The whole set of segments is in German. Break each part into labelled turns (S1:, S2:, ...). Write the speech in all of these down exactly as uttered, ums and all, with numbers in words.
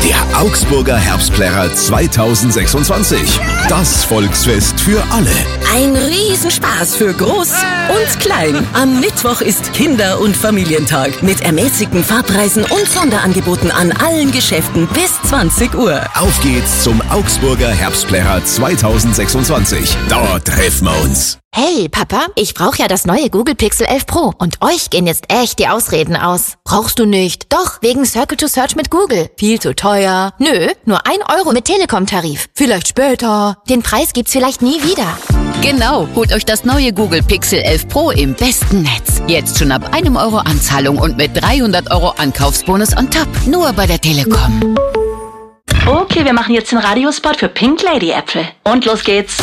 S1: Der Augsburger Herbstplärrer zweitausendsechsundzwanzig. Das Volksfest für alle.
S2: Ein Riesenspaß für Groß und Klein. Am Mittwoch ist Kinder- und Familientag mit ermäßigten Fahrpreisen und Sonderangeboten an allen Geschäften bis zwanzig Uhr.
S1: Auf geht's zum Augsburger Herbstplärrer zweitausendsechsundzwanzig. Dort treffen wir uns.
S3: Hey, Papa, ich brauche ja das neue Google Pixel elf Pro und euch gehen jetzt echt die Ausreden aus. Brauchst du nicht? Doch, wegen Circle to Search mit Google. Viel zu teuer. Nö, nur ein Euro mit Telekom-Tarif. Vielleicht später. Den Preis gibt's vielleicht nie wieder.
S4: Genau, holt euch das neue Google Pixel elf Pro im besten Netz. Jetzt schon ab einem Euro Anzahlung und mit dreihundert Euro Ankaufsbonus on top. Nur bei der Telekom.
S5: Okay, wir machen jetzt den Radiospot für Pink Lady Äpfel. Und los geht's.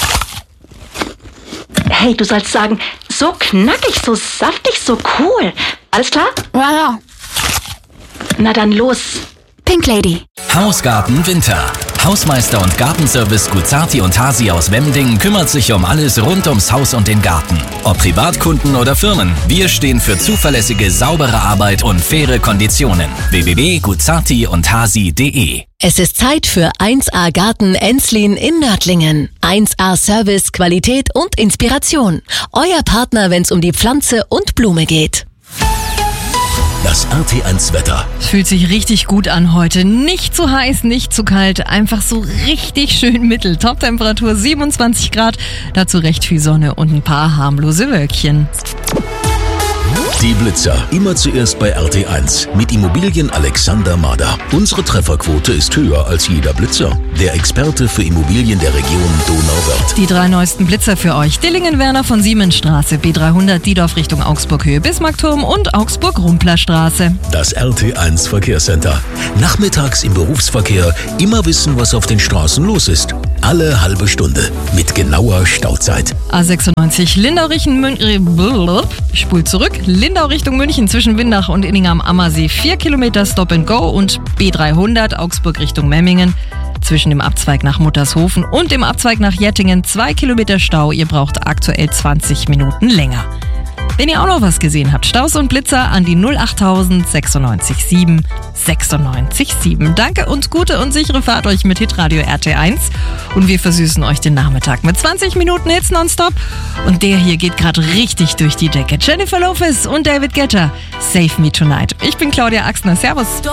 S5: Hey, du sollst sagen, so knackig, so saftig, so cool. Alles klar?
S4: Ja, ja.
S5: Na dann los.
S4: Pink Lady.
S6: Hausgarten Winter. Hausmeister und Gartenservice Guzzarti und Hasi aus Wemding kümmert sich um alles rund ums Haus und den Garten. Ob Privatkunden oder Firmen, wir stehen für zuverlässige, saubere Arbeit und faire Konditionen. w w w punkt guzzarti und hasi punkt de.
S7: Es ist Zeit für eins A Garten Enzlin in Nördlingen. eins A Service, Qualität und Inspiration. Euer Partner, wenn es um die Pflanze und Blume geht.
S1: Das R T eins Wetter.
S8: Es fühlt sich richtig gut an heute. Nicht zu heiß, nicht zu kalt, einfach so richtig schön mittel. Toptemperatur siebenundzwanzig Grad, dazu recht viel Sonne und ein paar harmlose Wölkchen.
S1: Die Blitzer. Immer zuerst bei R T eins. Mit Immobilien Alexander Mader. Unsere Trefferquote ist höher als jeder Blitzer. Der Experte für Immobilien der Region Donauwörth.
S8: Die drei neuesten Blitzer für euch. Dillingen-Werner von Siemensstraße, B dreihundert Diedorf Richtung Augsburg-Höhe, Bismarckturm und Augsburg-Rumpler-Straße.
S1: Das R T eins Verkehrscenter. Nachmittags im Berufsverkehr immer wissen, was auf den Straßen los ist. Alle halbe Stunde. Mit genauer Stauzeit.
S8: A sechsundneunzig Lindau-Richtung München. Spul zurück. Lindau Richtung München zwischen Windach und Inning am Ammersee vier Kilometer Stop and Go und B dreihundert Augsburg Richtung Memmingen zwischen dem Abzweig nach Muttershofen und dem Abzweig nach Jettingen zwei Kilometer Stau. Ihr braucht aktuell zwanzig Minuten länger. Wenn ihr auch noch was gesehen habt, Staus und Blitzer an die null achttausend sechsundneunzig sieben sechsundneunzig sieben. Danke und gute und sichere Fahrt euch mit Hitradio R T eins. Und wir versüßen euch den Nachmittag mit zwanzig Minuten Hits nonstop. Und der hier geht gerade richtig durch die Decke. Jennifer Lopez und David Guetta, Save Me Tonight. Ich bin Claudia Axner. Servus.